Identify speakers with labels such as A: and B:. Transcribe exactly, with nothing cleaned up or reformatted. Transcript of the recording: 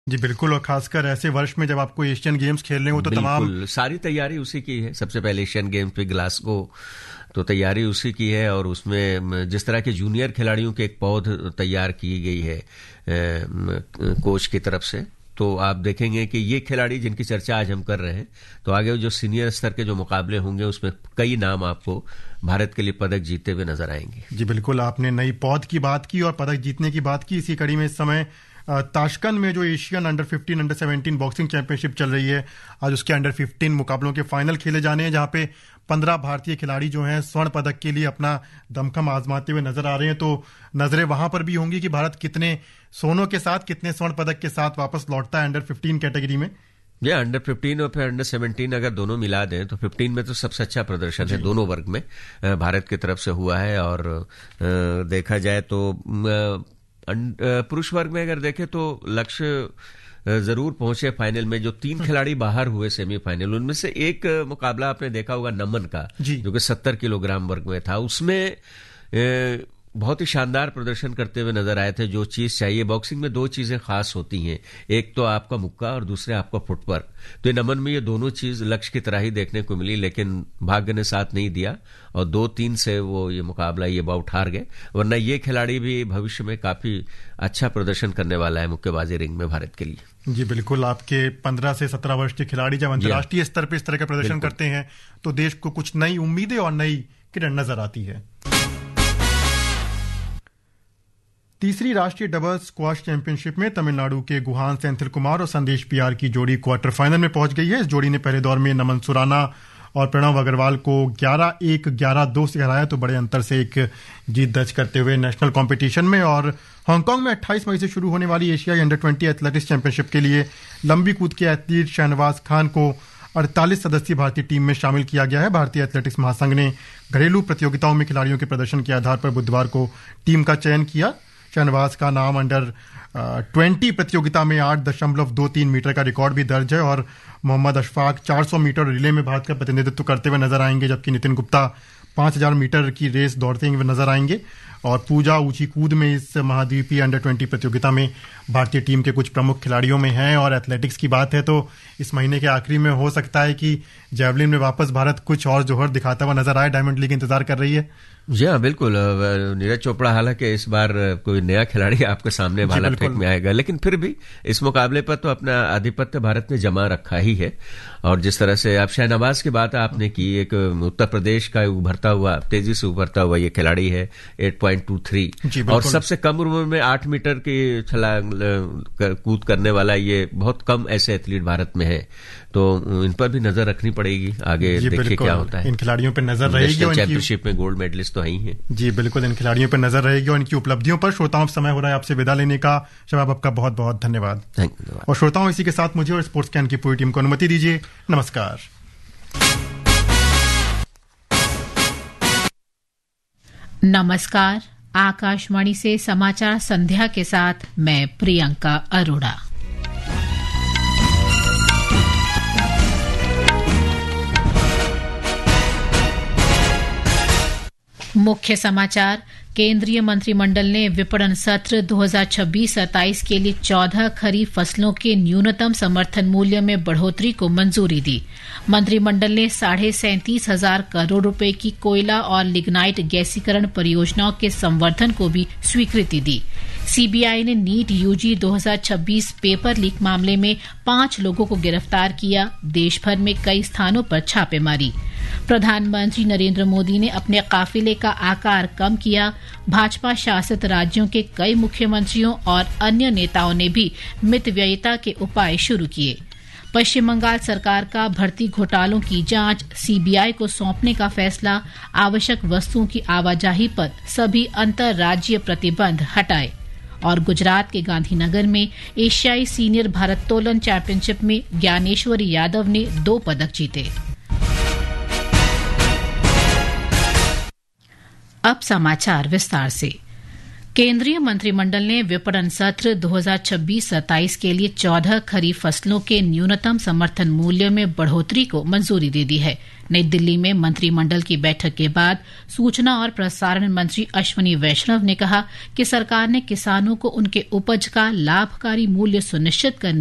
A: जी बिल्कुल, और खासकर ऐसे वर्ष में जब आपको एशियन गेम्स खेलने हो तो तमाम
B: सारी तैयारी उसी की है। सबसे पहले एशियन गेम्स पे ग्लासगो, तो तैयारी उसी की है। और उसमें जिस तरह के जूनियर खिलाड़ियों के एक पौध तैयार की गई है कोच की तरफ से, तो आप देखेंगे कि ये खिलाड़ी जिनकी चर्चा आज हम कर रहे हैं, तो आगे जो सीनियर स्तर के जो मुकाबले होंगे उसमें कई नाम आपको भारत के लिए पदक जीतते हुए नजर आएंगे।
A: जी बिल्कुल, आपने नई पौध की बात की और पदक जीतने की बात की। इसी कड़ी में इस समय ताशकंद में जो Asian under fifteen under seventeen boxing championship चल रही है, आज उसके अंडर फिफ्टीन मुकाबलों के फाइनल खेले जाने हैं, जहां पे पंद्रह भारतीय खिलाड़ी जो हैं स्वर्ण पदक के लिए अपना दमखम आजमाते हुए नजर आ रहे हैं। तो नजरें वहां पर भी होंगी कि भारत कितने सोनों के साथ, कितने स्वर्ण पदक के साथ वापस लौटता है अंडर फिफ्टीन कैटेगरी में।
B: ये अंडर फिफ्टीन और फिर अंडर सेवनटीन अगर दोनों मिला दें तो फिफ्टीन में तो सबसे अच्छा प्रदर्शन है दोनों वर्ग में भारत की तरफ से हुआ है। और देखा जाए तो पुरुष वर्ग में अगर देखें तो लक्ष्य जरूर पहुंचे फाइनल में। जो तीन खिलाड़ी बाहर हुए सेमीफाइनल, उनमें से एक मुकाबला आपने देखा होगा नमन का, जो कि सत्तर किलोग्राम वर्ग में था, उसमें बहुत ही शानदार प्रदर्शन करते हुए नजर आए थे। जो चीज चाहिए बॉक्सिंग में, दो चीजें खास होती हैं, एक तो आपका मुक्का और दूसरे आपका फुटवर्क। तो ये नमन में ये दोनों चीज लक्ष्य की तरह ही देखने को मिली, लेकिन भाग्य ने साथ नहीं दिया और दो तीन से वो ये मुकाबला ये बाउट हार गए। वरना ये खिलाड़ी भी भविष्य में काफी अच्छा प्रदर्शन करने वाला है मुक्केबाजी रिंग में भारत के लिए।
A: जी बिल्कुल, आपके पंद्रह से सत्रह वर्ष के खिलाड़ी जब अंतर्राष्ट्रीय स्तर पर इस तरह का प्रदर्शन करते हैं तो देश को कुछ नई उम्मीदें और नई किरण नजर आती है। तीसरी राष्ट्रीय डबल्स स्क्वाश चैंपियनशिप में तमिलनाडु के गुहान सेंथिल कुमार और संदेश पियार की जोड़ी क्वार्टर फाइनल में पहुंच गई है। इस जोड़ी ने पहले दौर में नमन सुराना और प्रणव अग्रवाल को ग्यारह एक ग्यारह दो से हराया, तो बड़े अंतर से एक जीत दर्ज करते हुए नेशनल कंपटीशन में। और हांगकांग में अट्ठाईस मई से शुरू होने वाली एशियाई अंडर ट्वेंटी एथलेटिक्स चैंपियनशिप के लिए लंबी कूद के एथलीट शहनवाज खान को अड़तालीस सदस्यीय भारतीय टीम में शामिल किया गया है। भारतीय एथलेटिक्स महासंघ ने घरेलू प्रतियोगिताओं में खिलाड़ियों के प्रदर्शन के आधार पर बुधवार को टीम का चयन किया। शहनवाज का नाम अंडर ट्वेंटी प्रतियोगिता में आठ दशमलव दो तीन मीटर का रिकॉर्ड भी दर्ज है। और मोहम्मद अशफाक चार सौ मीटर रिले में भारत का प्रतिनिधित्व करते हुए नजर आएंगे, जबकि नितिन गुप्ता पांच हज़ार मीटर की रेस दौड़ते हुए नजर आएंगे। और पूजा ऊंची कूद में इस महाद्वीपीय अंडर ट्वेंटी प्रतियोगिता में भारतीय टीम के कुछ प्रमुख खिलाड़ियों में हैं। और एथलेटिक्स की बात है तो इस महीने के आखिरी में हो सकता है कि जैवलिन में वापस भारत कुछ और जोहर दिखाता हुआ नजर आए। डायमंड लीग इंतजार कर रही है।
B: जी हाँ बिल्कुल, नीरज चोपड़ा हालांकि इस बार कोई नया खिलाड़ी आपके सामने भाला फेंक में आएगा, लेकिन फिर भी इस मुकाबले पर तो अपना आधिपत्य भारत ने जमा रखा ही है। और जिस तरह से आप शहनवाज की बात आपने की, एक उत्तर प्रदेश का उभरता हुआ, तेजी से उभरता हुआ ये खिलाड़ी है, आठ पॉइंट दो तीन, और सबसे कम उम्र में आठ मीटर की छलांग कूद करने वाला ये बहुत कम ऐसे एथलीट भारत में है। तो इन पर भी नजर रखनी पड़ेगी, आगे देखिए क्या होता है।
A: इन खिलाड़ियों पर नजर रहेगी।
B: चैंपियनशिप में गोल्ड मेडलिस्ट तो ही है।
A: जी बिल्कुल, इन खिलाड़ियों पर नजर रहेगी और इनकी उपलब्धियों पर। श्रोताओं, समय हो रहा है आपसे विदा लेने का। शबाब, आपका बहुत बहुत धन्यवाद। और श्रोताओं, इसी के साथ मुझे और स्पोर्ट्स कैन की पूरी टीम को अनुमति दीजिए। नमस्कार।
C: नमस्कार। आकाशवाणी से समाचार संध्या के साथ मैं प्रियंका अरोड़ा। मुख्य समाचार। केंद्रीय मंत्रिमंडल ने विपणन सत्र दो हज़ार छब्बीस सत्ताईस के लिए चौदह खरीफ फसलों के न्यूनतम समर्थन मूल्य में बढ़ोतरी को मंजूरी दी। मंत्रिमंडल ने साढ़े सैंतीस हजार करोड़ रुपए की कोयला और लिग्नाइट गैसीकरण परियोजनाओं के संवर्धन को भी स्वीकृति दी। सीबीआई ने नीट यूजी दो हज़ार छब्बीस पेपर लीक मामले में पांच लोगों को गिरफ्तार किया। देश भर में कई स्थानों पर छापेमारी। प्रधानमंत्री नरेंद्र मोदी ने अपने काफिले का आकार कम किया। भाजपा शासित राज्यों के कई मुख्यमंत्रियों और अन्य नेताओं ने भी मितव्ययिता के उपाय शुरू किए। पश्चिम बंगाल सरकार का भर्ती घोटालों की जांच सीबीआई को सौंपने का फैसला। आवश्यक वस्तुओं की आवाजाही पर सभी अंतर्राज्यीय प्रतिबंध हटाए। और गुजरात के गांधीनगर में एशियाई सीनियर भारोत्तोलन चैंपियनशिप में ज्ञानेश्वरी यादव ने दो पदक जीते। अब समाचार विस्तार से। केंद्रीय मंत्रिमंडल ने विपणन सत्र दो हज़ार छब्बीस सत्ताईस के लिए चौदह खरीफ फसलों के न्यूनतम समर्थन मूल्य में बढ़ोतरी को मंजूरी दे दी है। नई दिल्ली में मंत्रिमंडल की बैठक के बाद सूचना और प्रसारण मंत्री अश्विनी वैष्णव ने कहा कि सरकार ने किसानों को उनके उपज का लाभकारी मूल्य सुनिश्चित करने